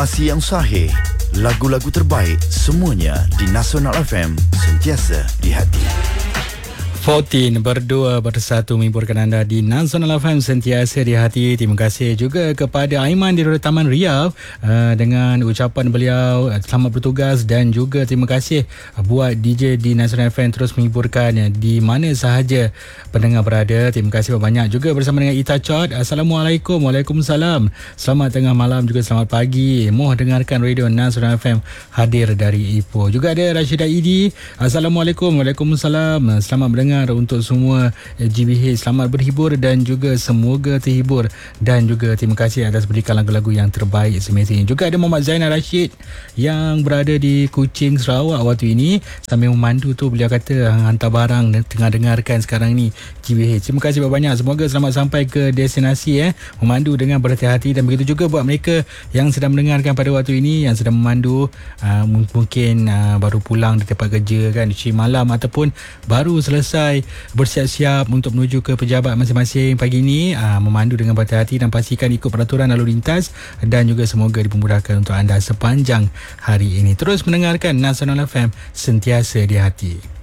Informasi yang sahih, lagu-lagu terbaik, semuanya di Nasional FM, sentiasa di hati. 14 berdua bersatu menghiburkan anda di Nasional FM, sentiasa di hati. Terima kasih juga kepada Aiman di Taman Riau dengan ucapan beliau selamat bertugas, dan juga terima kasih buat DJ di Nasional FM terus menghiburkan di mana sahaja pendengar berada. Terima kasih banyak juga bersama dengan Ita Chot. Assalamualaikum. Waalaikumsalam. Selamat tengah malam juga selamat pagi. Moh dengarkan radio Nasional FM hadir dari Ipoh. Juga ada Rashidah Idi. Assalamualaikum. Waalaikumsalam. Selamat mendengar untuk semua GBH. Selamat berhibur dan juga semoga terhibur, dan juga terima kasih atas berikan lagu-lagu yang terbaik semestinya. Juga ada Muhammad Zainal Rashid yang berada di Kuching, Sarawak waktu ini sambil memandu tu. Beliau kata hantar barang dan tengah dengarkan sekarang ni GBH. Terima kasih banyak. Semoga selamat sampai ke destinasi, memandu dengan berhati-hati. Dan begitu juga buat mereka yang sedang mendengarkan pada waktu ini, yang sedang memandu, mungkin baru pulang dari tempat kerja kan, cuci malam, ataupun baru selesai bersiap-siap untuk menuju ke pejabat masing-masing pagi ini, memandu dengan berhati-hati dan pastikan ikut peraturan lalu lintas, dan juga semoga dipermudahkan untuk anda sepanjang hari ini. Terus mendengarkan Nasional FM, sentiasa di hati.